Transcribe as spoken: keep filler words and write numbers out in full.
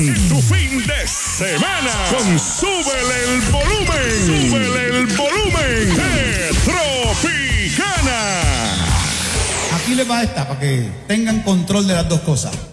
Tu fin de semana con Súbele el Volumen. Súbele el Volumen de Tropicana. Aquí les va esta para que tengan control de las dos cosas.